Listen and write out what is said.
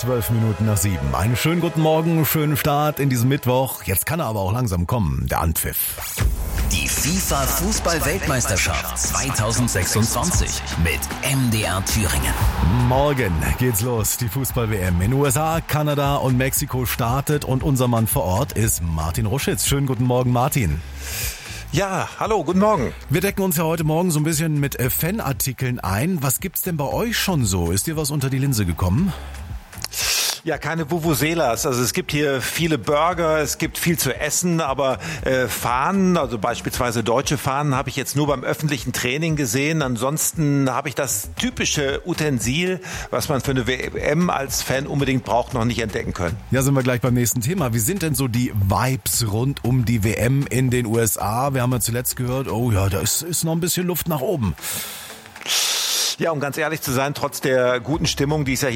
7:12. Einen schönen guten Morgen, schönen Start in diesem Mittwoch. Jetzt kann er aber auch langsam kommen, der Anpfiff. Die FIFA-Fußball-Weltmeisterschaft 2026 mit MDR Thüringen. Morgen geht's los. Die Fußball-WM in USA, Kanada und Mexiko startet und unser Mann vor Ort ist Martin Ruschitz. Schönen guten Morgen, Martin. Ja, hallo, guten Morgen. Wir decken uns ja heute Morgen so ein bisschen mit Fanartikeln ein. Was gibt's denn bei euch schon so? Ist dir was unter die Linse gekommen? Ja, keine Vuvuzelas. Also es gibt hier viele Burger, es gibt viel zu essen, aber Fahnen, also beispielsweise deutsche Fahnen, habe ich jetzt nur beim öffentlichen Training gesehen. Ansonsten habe ich das typische Utensil, was man für eine WM als Fan unbedingt braucht, noch nicht entdecken können. Ja, sind wir gleich beim nächsten Thema. Wie sind denn so die Vibes rund um die WM in den USA? Wir haben ja zuletzt gehört, oh ja, da ist noch ein bisschen Luft nach oben. Ja, um ganz ehrlich zu sein, trotz der guten Stimmung, die es ja